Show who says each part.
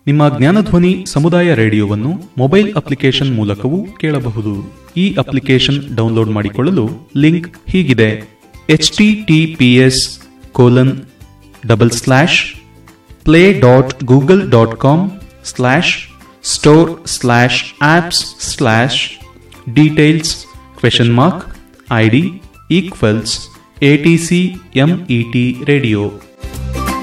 Speaker 1: ನಿಮ್ಮ ಜ್ಞಾನಧ್ವನಿ ಸಮುದಾಯ ರೇಡಿಯೋವನ್ನು mobile application ಮೂಲಕವೂ ಕೇಳಬಹುದು. ಈ ಅಪ್ಲಿಕೇಶನ್ ಡೌನ್ಲೋಡ್ ಮಾಡಿಕೊಳ್ಳಲು ಲಿಂಕ್ ಹೀಗಿದೆ: https://play.google.com/store/apps/details ?id=ATCMET radio